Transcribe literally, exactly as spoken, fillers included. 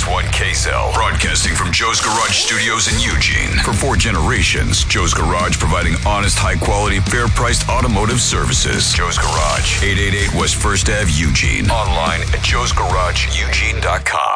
six one K S L. Broadcasting from Joe's Garage Studios in Eugene. For four generations, Joe's Garage providing honest, high-quality, fair-priced automotive services. Joe's Garage, eight eighty-eight West First Avenue, Eugene. Online at joes garage eugene dot com.